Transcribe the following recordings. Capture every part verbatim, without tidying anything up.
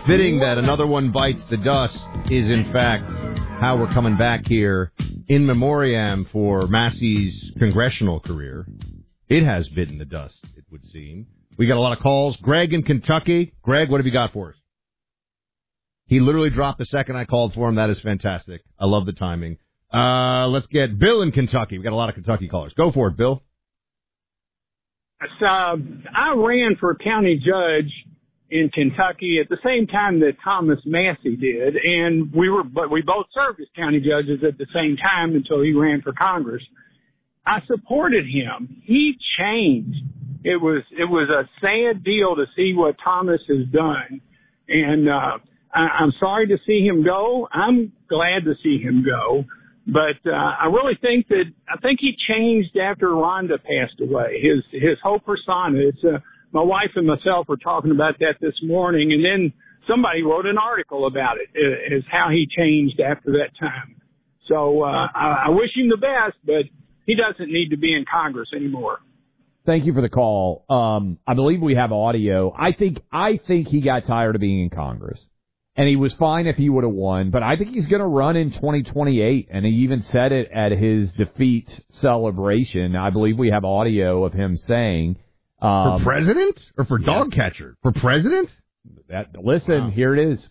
fitting that another one bites the dust is, in fact, how we're coming back here in memoriam for Massey's congressional career. It has bitten the dust, it would seem. We got a lot of calls. Greg in Kentucky. Greg, what have you got for us? He literally dropped the second I called for him. That is fantastic. I love the timing. Uh, let's get Bill in Kentucky. We got a lot of Kentucky callers. Go for it, Bill. So, I ran for county judge in Kentucky at the same time that Thomas Massey did, and we were, but we both served as county judges at the same time until he ran for Congress. I supported him. He changed. It was it was a sad deal to see what Thomas has done, and uh, I, I'm sorry to see him go. I'm glad to see him go. But uh, I really think that I think he changed after Rhonda passed away. His his whole persona. It's uh, my wife and myself were talking about that this morning, and then somebody wrote an article about it, uh, is how he changed after that time. So uh, I, I wish him the best, but he doesn't need to be in Congress anymore. Thank you for the call. Um, I believe we have audio. I think I think he got tired of being in Congress. And he was fine if he would have won, but I think he's going to run in twenty twenty-eight, and he even said it at his defeat celebration. I believe we have audio of him saying... Um, for president? Or for dog yeah. catcher? For president? That, listen, wow. Here it is.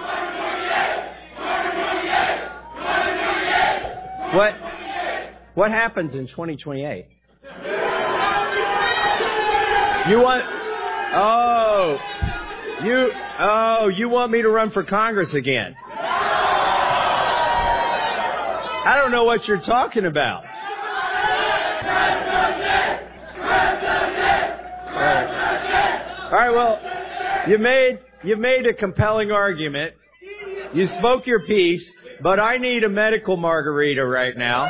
What, what happens in twenty twenty-eight? You want... Oh... You, oh, you want me to run for Congress again? I don't know what you're talking about. All right. All right, well, you made, you made a compelling argument. You spoke your piece, but I need a medical margarita right now.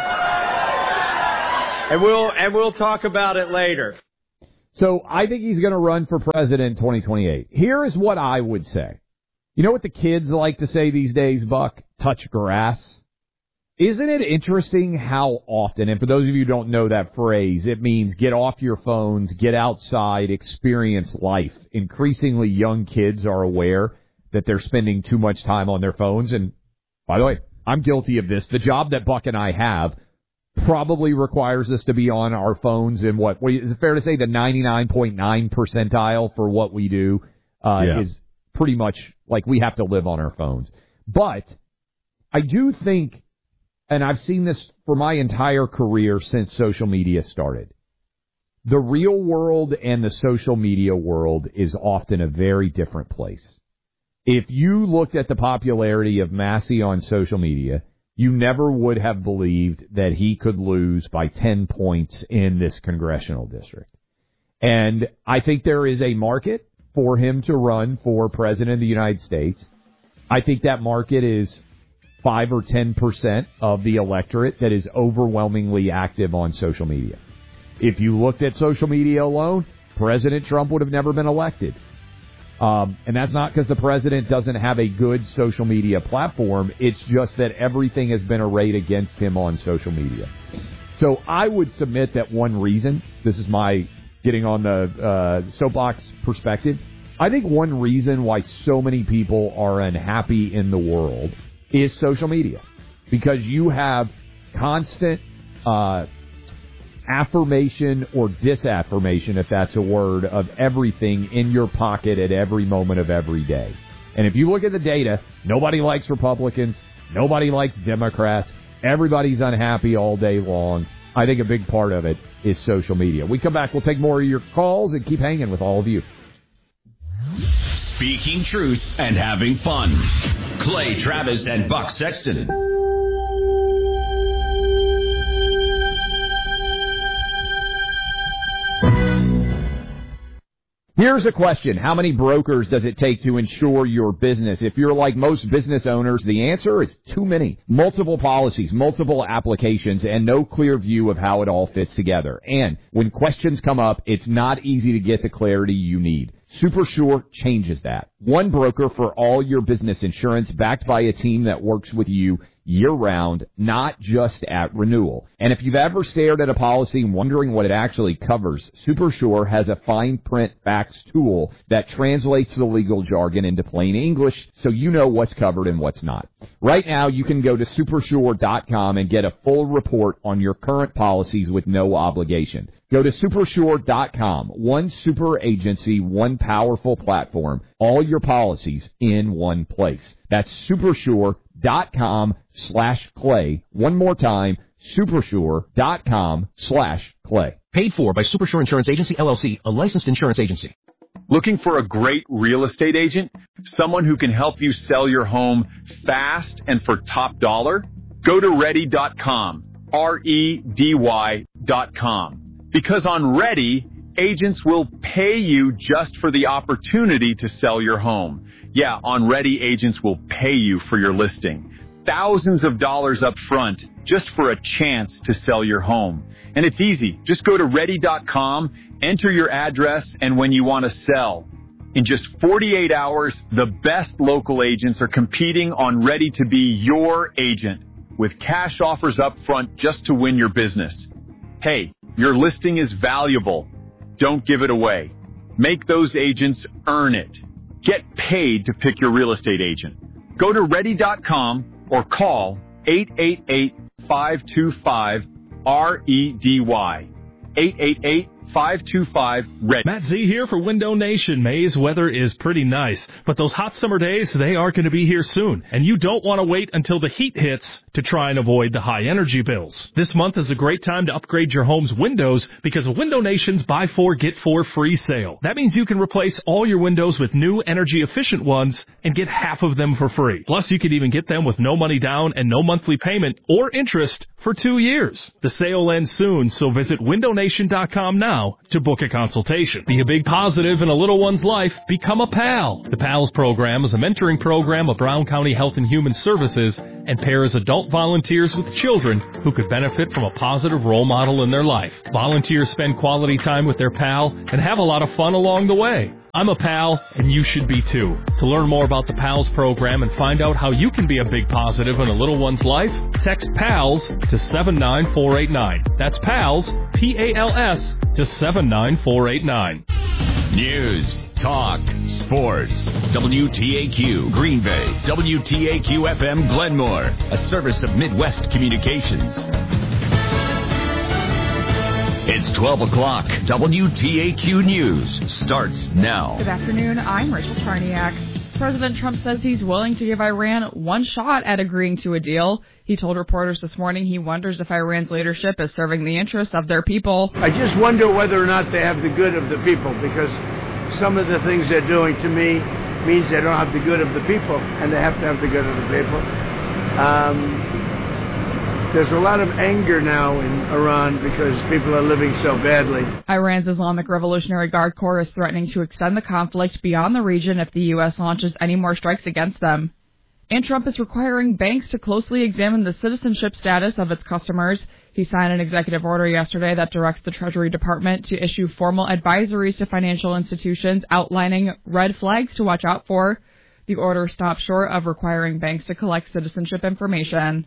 And we'll, and we'll talk about it later. So I think he's going to run for president in twenty twenty-eight. Here is what I would say. You know what the kids like to say these days, Buck? Touch grass. Isn't it interesting how often, and for those of you who don't know that phrase, it means get off your phones, get outside, experience life. Increasingly young kids are aware that they're spending too much time on their phones. And by the way, I'm guilty of this. The job that Buck and I have probably requires us to be on our phones in what, is it fair to say the ninety-nine point nine percentile for what we do uh, yeah. is pretty much like we have to live on our phones. But I do think, and I've seen this for my entire career since social media started, the real world and the social media world is often a very different place. If you looked at the popularity of Massey on social media, you never would have believed that he could lose by ten points in this congressional district. And I think there is a market for him to run for president of the United States. I think that market is five or ten percent of the electorate that is overwhelmingly active on social media. If you looked at social media alone, President Trump would have never been elected. Um, and that's not because the president doesn't have a good social media platform. It's just that everything has been arrayed against him on social media. So I would submit that one reason, this is my getting on the uh, soapbox perspective, I think one reason why so many people are unhappy in the world is social media. Because you have constant uh affirmation or disaffirmation, if that's a word, of everything in your pocket at every moment of every day. And if you look at the data, nobody likes Republicans, nobody likes Democrats, everybody's unhappy all day long. I think a big part of it is social media. We come back, we'll take more of your calls and keep hanging with all of you. Speaking truth and having fun. Clay Travis and Buck Sexton. Here's a question. How many brokers does it take to insure your business? If you're like most business owners, the answer is too many. Multiple policies, multiple applications, and no clear view of how it all fits together. And when questions come up, it's not easy to get the clarity you need. SuperSure changes that. One broker for all your business insurance, backed by a team that works with you year-round, not just at renewal. And if you've ever stared at a policy and wondering what it actually covers, SuperSure has a fine print facts tool that translates the legal jargon into plain English so you know what's covered and what's not. Right now, you can go to supersure dot com and get a full report on your current policies with no obligation. Go to supersure dot com. One super agency, one powerful platform. All your policies in one place. That's supersure dot com slash clay. One more time, supersure dot com slash clay. Paid for by Supersure Insurance Agency, L L C, a licensed insurance agency. Looking for a great real estate agent? Someone who can help you sell your home fast and for top dollar? Go to ready dot com. R E D Y dot com. Because on Ready, agents will pay you just for the opportunity to sell your home. Yeah, on Ready, agents will pay you for your listing. Thousands of dollars up front just for a chance to sell your home. And it's easy. Just go to ready dot com, enter your address, and when you want to sell. In just forty-eight hours, the best local agents are competing on Ready to be your agent with cash offers up front just to win your business. Hey, your listing is valuable. Don't give it away. Make those agents earn it. Get paid to pick your real estate agent. Go to ready dot com or call eight eight eight, five two five, R E D Y. eight eight eight, five two five, READY. Matt Z here for Window Nation. May's weather is pretty nice, but those hot summer days, they are going to be here soon. And you don't want to wait until the heat hits to try and avoid the high energy bills. This month is a great time to upgrade your home's windows because of Window Nation's Buy Four, Get Four free sale. That means you can replace all your windows with new energy-efficient ones and get half of them for free. Plus, you could even get them with no money down and no monthly payment or interest for two years. The sale ends soon, so visit window nation dot com now to book a consultation. Be a big positive in a little one's life. Become a PAL. The PALS program is a mentoring program of Brown County Health and Human Services and pairs adult volunteers with children who could benefit from a positive role model in their life. Volunteers spend quality time with their PAL and have a lot of fun along the way. I'm a PAL, and you should be too. To learn more about the PALS program and find out how you can be a big positive in a little one's life, text PALS to seven nine four eight nine. That's PALS, P A L S, to seven nine four eight nine. News, talk, sports. W T A Q Green Bay. W T A Q F M Glenmore. A service of Midwest Communications. It's twelve o'clock. W T A Q News starts now. Good afternoon. I'm Rachel Charniak. President Trump says he's willing to give Iran one shot at agreeing to a deal. He told reporters this morning he wonders if Iran's leadership is serving the interests of their people. I just wonder whether or not they have the good of the people, because some of the things they're doing to me means they don't have the good of the people, and they have to have the good of the people. Um... There's a lot of anger now in Iran because people are living so badly. Iran's Islamic Revolutionary Guard Corps is threatening to extend the conflict beyond the region if the U S launches any more strikes against them. And Trump is requiring banks to closely examine the citizenship status of its customers. He signed an executive order yesterday that directs the Treasury Department to issue formal advisories to financial institutions outlining red flags to watch out for. The order stops short of requiring banks to collect citizenship information.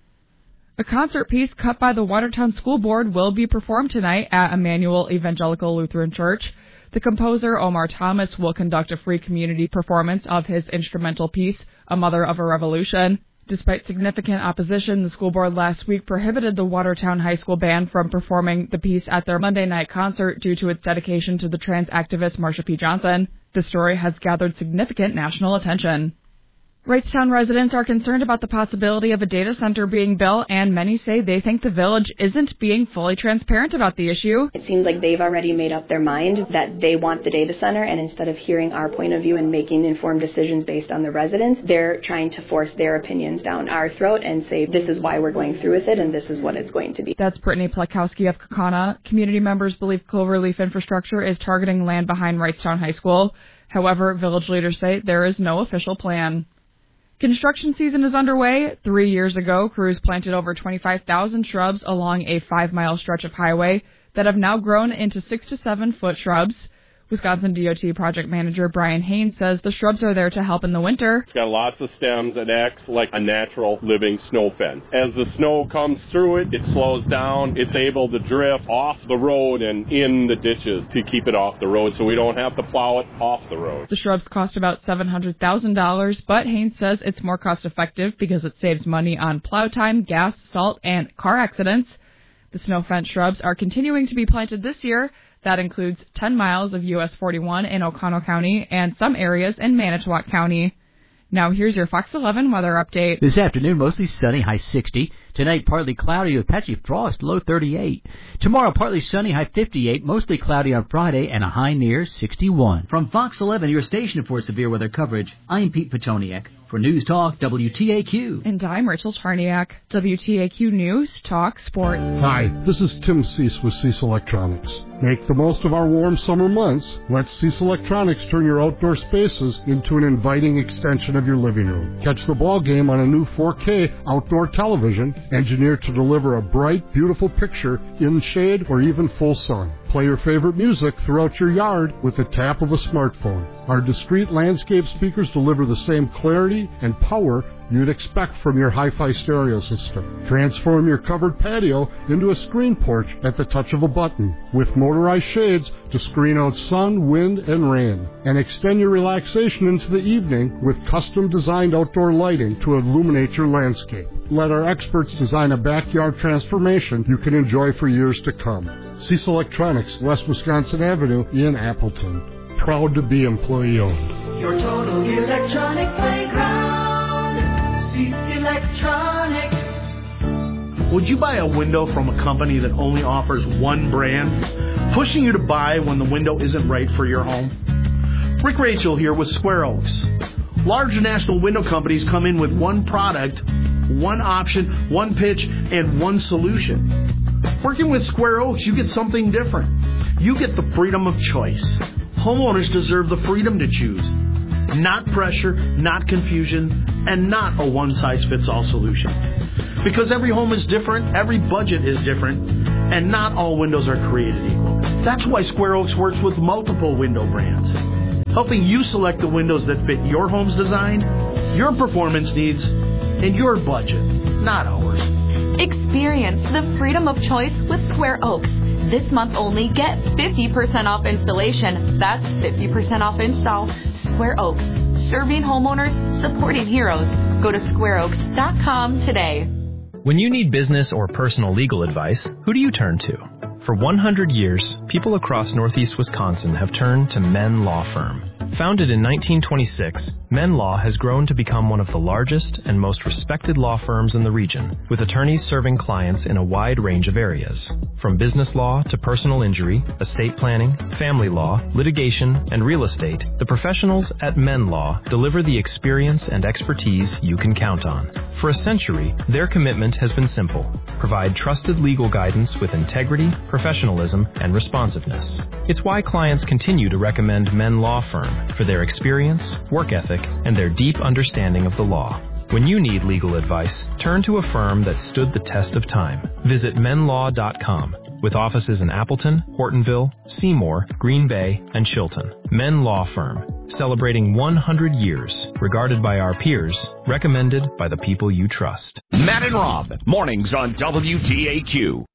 A concert piece cut by the Watertown School Board will be performed tonight at Emmanuel Evangelical Lutheran Church. The composer, Omar Thomas, will conduct a free community performance of his instrumental piece, A Mother of a Revolution. Despite significant opposition, the school board last week prohibited the Watertown High School Band from performing the piece at their Monday night concert due to its dedication to the trans activist Marsha P. Johnson. The story has gathered significant national attention. Wrightstown residents are concerned about the possibility of a data center being built, and many say they think the village isn't being fully transparent about the issue. It seems like they've already made up their mind that they want the data center, and instead of hearing our point of view and making informed decisions based on the residents, they're trying to force their opinions down our throat and say, this is why we're going through with it, and this is what it's going to be. That's Brittany Plekowski of Kaukauna. Community members believe Cloverleaf Infrastructure is targeting land behind Wrightstown High School. However, village leaders say there is no official plan. Construction season is underway. Three years ago, crews planted over twenty-five thousand shrubs along a five-mile stretch of highway that have now grown into six to seven foot shrubs. Wisconsin D O T project manager Brian Haynes says the shrubs are there to help in the winter. It's got lots of stems. It acts like a natural living snow fence. As the snow comes through it, it slows down. It's able to drift off the road and in the ditches to keep it off the road so we don't have to plow it off the road. The shrubs cost about seven hundred thousand dollars, but Haynes says it's more cost effective because it saves money on plow time, gas, salt, and car accidents. The snow fence shrubs are continuing to be planted this year. That includes ten miles of U S forty-one in O'Connell County and some areas in Manitowoc County. Now here's your Fox eleven weather update. This afternoon, mostly sunny, high sixty. Tonight, partly cloudy with patchy frost, low thirty-eight. Tomorrow, partly sunny, high fifty-eight. Mostly cloudy on Friday and a high near sixty-one. From Fox eleven, your station for severe weather coverage, I'm Pete Petoniak. For News Talk, W T A Q. And I'm Rachel Charniak. W T A Q News, Talk, Sports. Hi, this is Tim Cease with Cease Electronics. Make the most of our warm summer months. Let Cease Electronics turn your outdoor spaces into an inviting extension of your living room. Catch the ball game on a new four K outdoor television, engineered to deliver a bright, beautiful picture in shade or even full sun. Play your favorite music throughout your yard with the tap of a smartphone. Our discreet landscape speakers deliver the same clarity and power you'd expect from your hi-fi stereo system. Transform your covered patio into a screen porch at the touch of a button, with motorized shades to screen out sun, wind, and rain. And extend your relaxation into the evening with custom-designed outdoor lighting to illuminate your landscape. Let our experts design a backyard transformation you can enjoy for years to come. Cease Electronics, West Wisconsin Avenue in Appleton. Proud to be employee-owned. Your total electronic playground, Cease Electronics. Would you buy a window from a company that only offers one brand, pushing you to buy when the window isn't right for your home? Rick Rachel here with Square Oaks. Large national window companies come in with one product, one option, one pitch, and one solution. Working with Square Oaks, you get something different. You get the freedom of choice. Homeowners deserve the freedom to choose. Not pressure, not confusion, and not a one-size-fits-all solution. Because every home is different, every budget is different, and not all windows are created equal. That's why Square Oaks works with multiple window brands, helping you select the windows that fit your home's design, your performance needs, and your budget, not ours. Experience the freedom of choice with Square Oaks. This month only, get fifty percent off installation. That's fifty percent off install. Square Oaks, serving homeowners, supporting heroes. Go to square oaks dot com today. When you need business or personal legal advice, who do you turn to? For one hundred years, people across northeast Wisconsin have turned to Men Law Firm. Founded in nineteen twenty-six, Men Law has grown to become one of the largest and most respected law firms in the region, with attorneys serving clients in a wide range of areas. From business law to personal injury, estate planning, family law, litigation, and real estate, the professionals at Men Law deliver the experience and expertise you can count on. For a century, their commitment has been simple: provide trusted legal guidance with integrity, professionalism, and responsiveness. It's why clients continue to recommend Men Law Firm for their experience, work ethic, and their deep understanding of the law. When you need legal advice, turn to a firm that stood the test of time. Visit men law dot com, with offices in Appleton, Hortonville, Seymour, Green Bay, and Chilton. Men Law Firm, celebrating one hundred years, regarded by our peers, recommended by the people you trust. Matt and Rob, mornings on W T A Q.